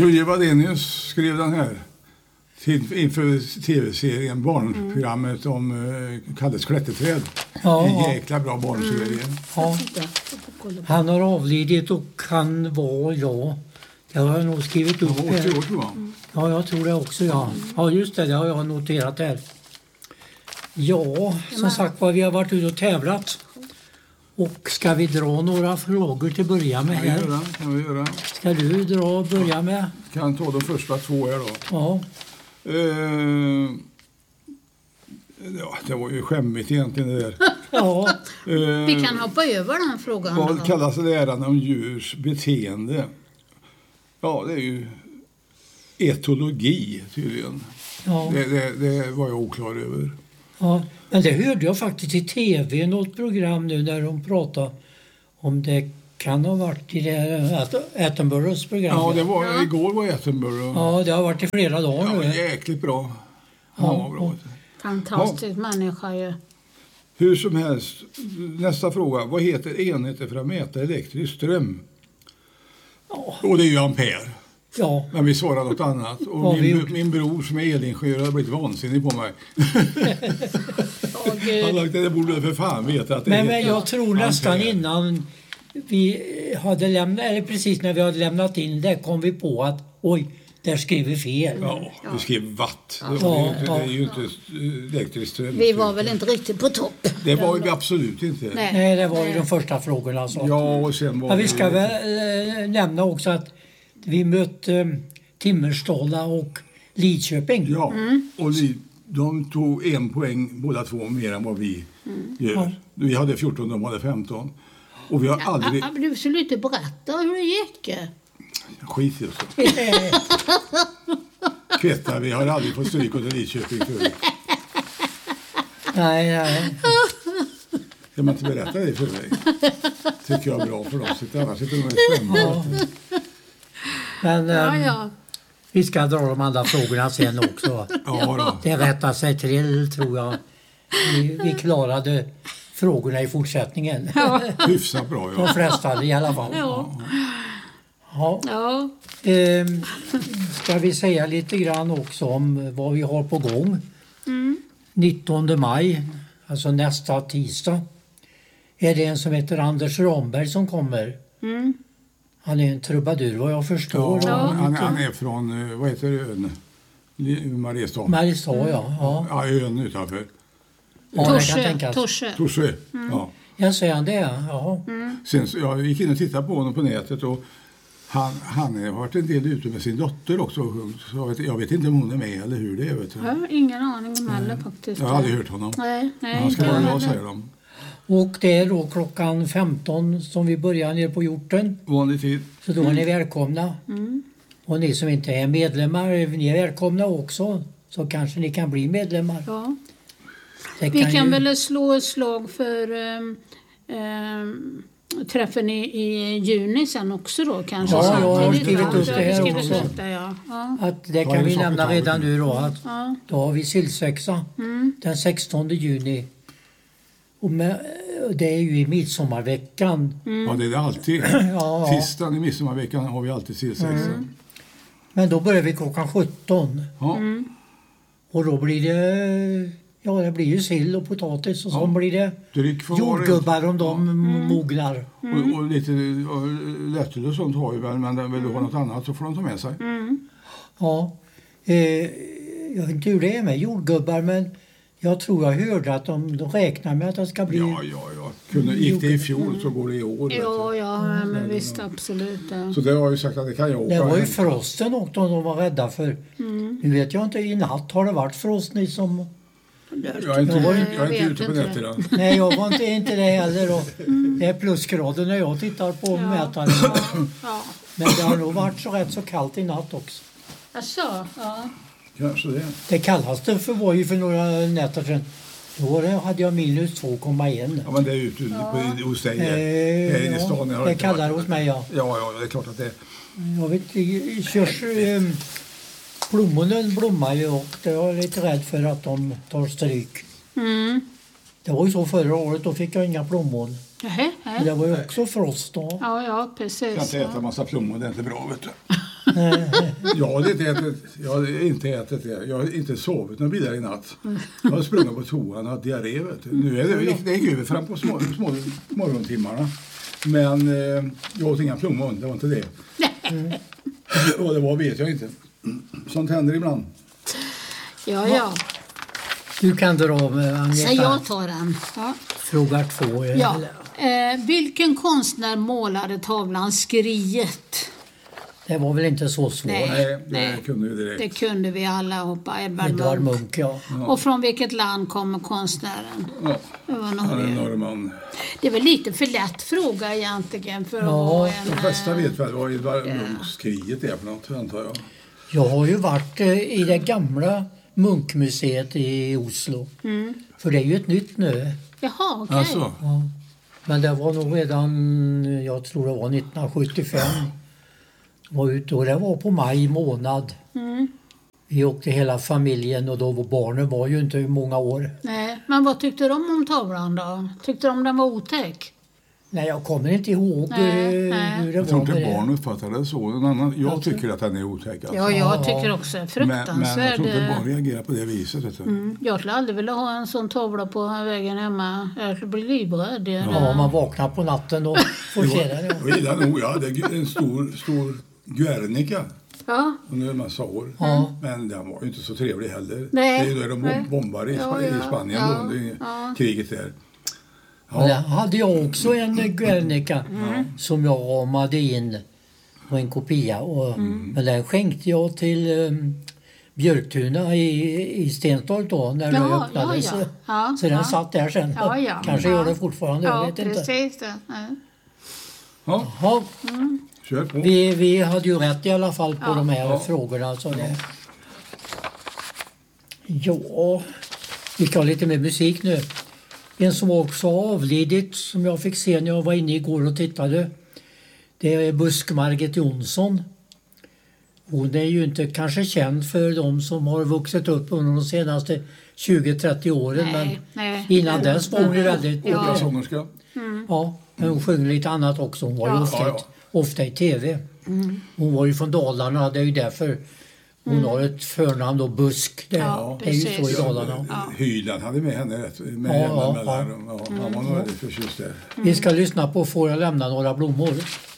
Jojje Wadenius skrev den här inför tv-serien, barnprogrammet om Kalles klätterträd. En jäkla bra barnserie. Ja. Han har avlidit och kan vara, det har jag nog skrivit upp här. 80 år tror jag. Ja, jag tror det också, Ja, just det har jag noterat här. Ja, som sagt var, vi har varit ute och tävlat. Och ska vi dra några frågor till börja med här? Kan vi göra. Ska du börja med? Kan ta de första 2 här då. Ja. Det var ju skämmigt egentligen det där. Ja. Vi kan hoppa över den frågan. Vad kallas läran om djurs beteende? Ja, det är ju etologi tydligen. Ja. Det var jag oklar över. Ja, men det hörde jag faktiskt i tv, något program nu när de pratade om det kan ha varit i det Attenboroughs program. Ja, det var igår var Attenborough. Ja, det har varit i flera dagar nu. Ja, jäkligt bra. Ja, bra. Fantastisk människa ju. Hur som helst, nästa fråga. Vad heter enheter för att mäta elektrisk ström? Ja. Och det är ju ampere. Ja. Men vi svarar något annat. Och min bror som är elingenjör har blivit vansinnig på mig. Han lagt det borde för fan veta att det är. Men jag tror nästan ampere. Innan vi hade lämnat, eller precis när vi hade lämnat in det, kom vi på att där skrev vi fel. Ja, vi skrev watt. Det är ju inte elektriskt ström. Vi var väl inte riktigt på topp. Det var vi absolut inte. Nej, det var ju de första frågorna. Så. Ja, och sen var vi ska väl nämna också att vi mötte Timmersdala och Lidköping. Ja, och de tog 1 poäng båda två mer än vad vi gör. Ja. Vi hade 14, de hade 15. Och vi har aldrig... Du skulle inte berätta hur det gick. Skit i oss. Kvetta, vi har aldrig fått stryk åt Lidköping förut. Nej. Kan man inte berätta det för mig? Tycker jag är bra för dem. Annars sitter de i stämmer. Men vi ska dra de andra frågorna sen också. Det rättar sig till, tror jag. Vi klarade frågorna i fortsättningen. Ja. Hyfsat bra, De flesta i alla fall. Ja. Ska vi säga lite grann också om vad vi har på gång. 19 maj, alltså nästa tisdag, är det en som heter Anders Ramberg som kommer. Han är en trubadur, vad jag förstår. Ja, han är från, vad heter ön? Mariestad. Mariestad, ja. Ön utanför. Torsö. Ja. Jag säger han det, ja. Sen, jag gick in och tittade på honom på nätet och han har varit en del ute med sin dotter också. Så jag vet inte om hon är med eller hur det är. Vet du. Jag har ingen aning om heller faktiskt. Jag har aldrig hört honom. Nej, han ska vara bra, säger de. Och det är då klockan 15 som vi börjar ner på hjorten. Vanlig tid. Så då är ni välkomna. Och ni som inte är medlemmar, ni är välkomna också. Så kanske ni kan bli medlemmar. Ja. Vi kan väl slå ett slag för träffen i juni sen också då kanske. Ja, jag har skrivit upp det här också. Ja. Att det kan vi nämna redan nu då. Att då har vi sillsexa den 16 juni. Och det är ju i midsommarveckan. Ja, det är det alltid. Tisdagen i midsommarveckan har vi alltid sillsexa. Men då börjar vi klockan 17. Ja. Och då blir det... Ja, det blir ju sill och potatis och så blir det jordgubbar om de mognar. Och lite lättöl och sånt har ju väl, men vill du ha något annat så får de ta med sig. Ja, jag vet inte hur det är med jordgubbar, men jag tror jag hörde att de räknar med att det ska bli... Ja. Gick det i fjol så går det i år. Ja, men visst, absolut. Ja. Så det har ju sagt att det kan jag åka. Det var ju frosten och de var rädda för. Nu vet jag inte, i natt har det varit frost ni som... Jag är inte ute på nätterna. Nej, jag var inte det heller. Och det är plusgrader när jag tittar på mätaren. Men det har nog varit så rätt så kallt i natt också. Alltså, ja. Kanske det. Det kallaste var ju för några nätter sedan. Då hade jag minus 2,1. Ja, men det är ute hos dig här inne i stan. Det kallar hos mig, ja. Ja, det är klart att det är. Jag vet, plommonen blommar ju och jag är lite rädd för att de tar stryk. Det var ju så förra året, då fick jag inga plommon. Men det var ju också frost då. Ja, precis. Jag kan inte äta massa plommon, det är inte bra, vet du. Jag har inte ätit det. Jag har inte sovit någon vidare i natt. Jag har sprungit på toan och haft diarré. Nu är det gick över fram på små morgontimmarna. Men jag åt inga plommon, det var inte det. Vad det var vet jag inte. Sånt händer ibland. Ja. Du kan dra med Agneta. Så jag tar den. Ja. Fråga 2. Ja. Vilken konstnär målade tavlan Skriet? Det var väl inte så svårt. Nej, det kunde vi direkt. Det kunde vi alla hoppa. Edvard Munch, ja. Och från vilket land kommer konstnären? Ja, Det var han är norrman. Det är väl lite för lätt fråga egentligen för att vara en... De flesta vet väl vad Edvard Munchs Skriet är för något, antar jag. Jag har ju varit i det gamla Munchmuseet i Oslo. För det är ju ett nytt nu. Jaha, okej. Alltså. Ja. Men det var nog redan, jag tror det var 1975. Var ute och det var på maj månad. Vi åkte hela familjen och då var barnen var ju inte många år. Nej, men vad tyckte de om tavlan då? Tyckte de den var otäck? Nej, jag kommer inte ihåg hur det jag tror var inte med barn uppfattade det så. Jag tycker att den är otäck. Alltså. Ja, jag tycker också fruktansvärd. Men jag tror inte barn reagerar på det viset. Jag skulle aldrig vilja ha en sån tavla på vägen hemma. Jag skulle bli livrädd. Ja, man vaknar på natten och får se den. Det är en stor Guernica. Ja. Under en massa år. Men den var ju inte så trevlig heller. Nej. Det är ju då de bombar i Spanien under kriget där. Ja. Där hade jag också en Guernica som jag ramade in på en kopia. Men den skänkte jag till Björktuna i Stenstorp då när det öppnades. Så den satt där sen. Kanske gör det fortfarande, jag vet inte. Precis det. Ja. Kör på. Vi hade ju rätt i alla fall på de här frågorna. Så det. Ja, vi kan ha lite mer musik nu. En som också har avlidit, som jag fick se när jag var inne igår och tittade. Det är Busk-Margit Jonsson. Hon är ju inte kanske känd för de som har vuxit upp under de senaste 20-30 åren. Men innan dess var hon ju väldigt bra sångerska. Ja, men hon sjöng lite annat också. Hon var ju ofta i tv. Hon var ju från Dalarna, det är ju därför hon har ett förnamn då, Busk. Det är ju så i Dalarna. Hyland hade med henne Han var nog väldigt förtjust där. Vi ska lyssna på Får jag lämna några blommor.